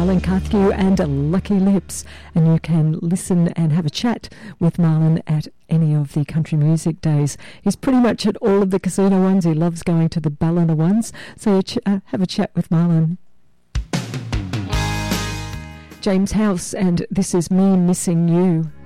Marlon Carthew and Lucky Lips, and you can listen and have a chat with Marlon at any of the country music days. He's pretty much at all of the casino ones. He loves going to the Ballina ones, so have a chat with Marlon. James House, and This Is Me Missing You.